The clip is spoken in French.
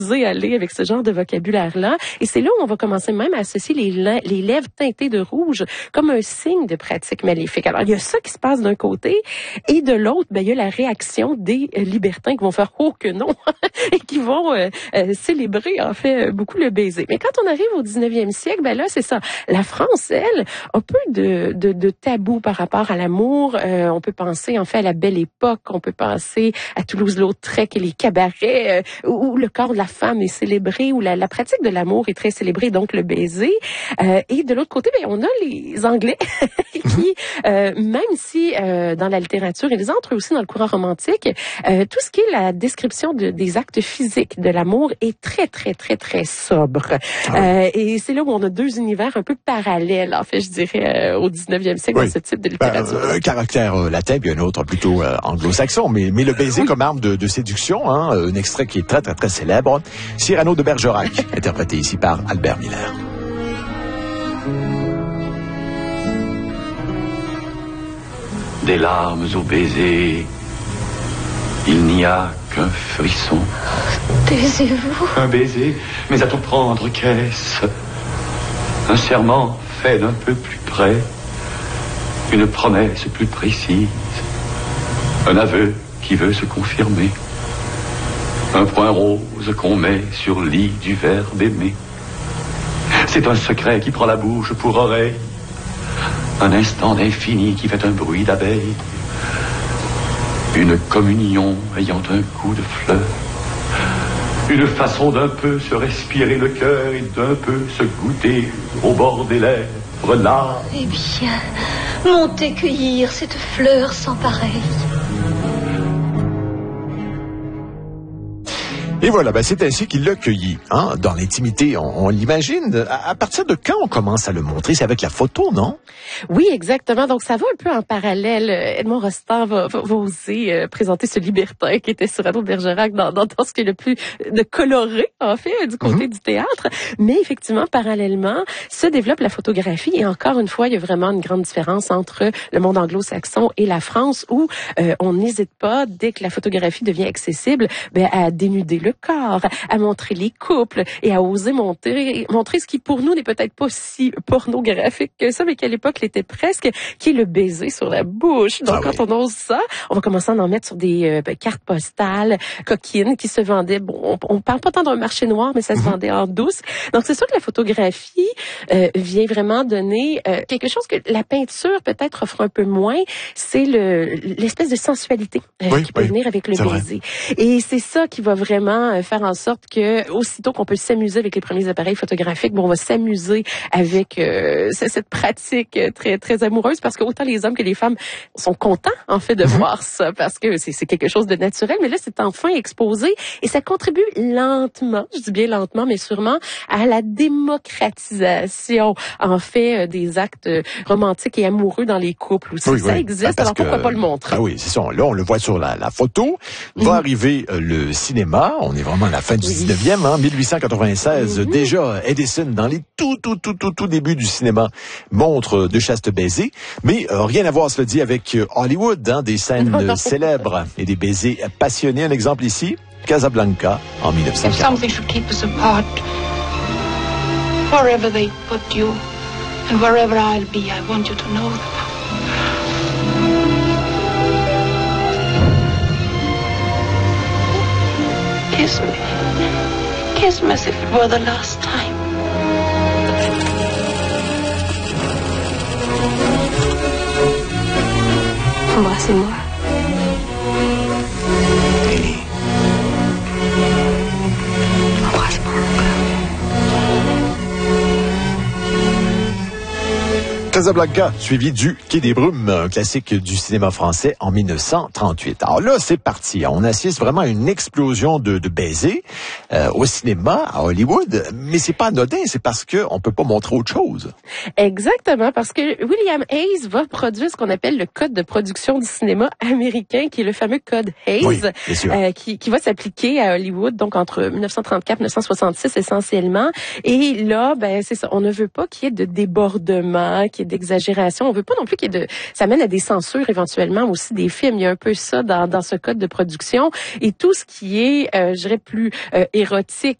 aller avec ce genre de vocabulaire-là. Et c'est là où on va commencer même à associer les lèvres teintées de rouge comme un signe de pratique maléfique. Alors, il y a ça qui se passe d'un côté et de l'autre, il y a la réaction des libertins qui vont faire « oh que non » et qui vont célébrer, en fait, beaucoup le baiser. Mais quand on arrive au 19e siècle, là, c'est ça. La France, elle, a peu de tabou par rapport à l'amour. On peut penser, en fait, à la Belle Époque. On peut penser à Toulouse-Lautrec et les cabarets où le corps de la femme est célébré, où la pratique de l'amour est très célébrée, donc le baiser. Et de l'autre côté, on a les Anglais qui, même si dans la littérature, ils entrent aussi dans le courant romantique, tout ce qui est la description des actes physiques de l'amour est très, très, très, très sobre. Et c'est là où on a deux univers un peu parallèles, en fait, je dirais, au 19e siècle dans ce type de littérature. Un caractère latin, puis un autre plutôt anglo-saxon, mais le baiser comme arme de séduction, un extrait qui est très, très, très célèbre, Cyrano de Bergerac, interprété ici par Albert Miller. Des larmes au baiser, il n'y a qu'un frisson. Taisez-vous. Un baiser, mais à tout prendre, qu'est-ce? Un serment fait d'un peu plus près, une promesse plus précise, un aveu qui veut se confirmer, un point rose qu'on met sur lit du verbe aimer. C'est un secret qui prend la bouche pour oreille, un instant d'infini qui fait un bruit d'abeille, une communion ayant un goût de fleur, une façon d'un peu se respirer le cœur et d'un peu se goûter au bord des lèvres là. Eh bien, montez cueillir cette fleur sans pareille. Et voilà, c'est ainsi qu'il l'a cueilli. Dans l'intimité, on l'imagine. À partir de quand on commence à le montrer? C'est avec la photo, non? Oui, exactement. Donc, ça va un peu en parallèle. Edmond Rostand va oser présenter ce libertin qui était Cyrano de Bergerac dans ce qui est le plus de coloré, en fait, du côté du théâtre. Mais effectivement, parallèlement, se développe la photographie. Et encore une fois, il y a vraiment une grande différence entre le monde anglo-saxon et la France où on n'hésite pas, dès que la photographie devient accessible, à dénuder le corps, à montrer les couples et à oser montrer ce qui pour nous n'est peut-être pas si pornographique que ça, mais qu'à l'époque l'était presque, qui est le baiser sur la bouche. Donc quand on ose ça, on va commencer à en mettre sur des cartes postales, coquines qui se vendaient. Bon, on parle pas tant d'un marché noir, mais ça se vendait en douce. Donc c'est sûr que la photographie vient vraiment donner quelque chose que la peinture peut-être offre un peu moins, c'est l'espèce de sensualité qui peut venir avec le baiser. Et c'est ça qui va vraiment faire en sorte que, aussitôt qu'on peut s'amuser avec les premiers appareils photographiques, on va s'amuser avec cette pratique très très amoureuse, parce que autant les hommes que les femmes sont contents en fait de voir ça, parce que c'est quelque chose de naturel, mais là c'est enfin exposé et ça contribue lentement, je dis bien lentement, mais sûrement à la démocratisation en fait des actes romantiques et amoureux dans les couples aussi. Ça existe, alors pourquoi pas le montrer? Oui, c'est ça. Là, on le voit sur la photo. Va arriver le cinéma. On est vraiment à la fin du 19e, 1896. Déjà, Edison, dans les tout début du cinéma, montre de chastes baisers. Mais rien à voir, cela dit, avec Hollywood, des scènes célèbres et des baisers passionnés. Un exemple ici, Casablanca, en 1940. If something should keep us apart, wherever they put you, and wherever I'll be, I want you to know that. Kiss me. Kiss me as if it were the last time. Embrassez-moi. Embrasse-moi encore. Casablanca, suivi du Quai des Brumes, un classique du cinéma français en 1938. Alors là, c'est parti. On assiste vraiment à une explosion de baisers au cinéma, à Hollywood. Mais c'est pas anodin, c'est parce que on peut pas montrer autre chose. Exactement, parce que William Hays va produire ce qu'on appelle le code de production du cinéma américain, qui est le fameux code Hays, qui va s'appliquer à Hollywood, donc entre 1934 et 1966 essentiellement. Et là, c'est ça, on ne veut pas qu'il y ait de débordement, qu'il y ait d'exagération. On veut pas non plus qu'il y ait ça mène à des censures éventuellement aussi des films. Il y a un peu ça dans ce code de production et tout ce qui est, je dirais plus érotique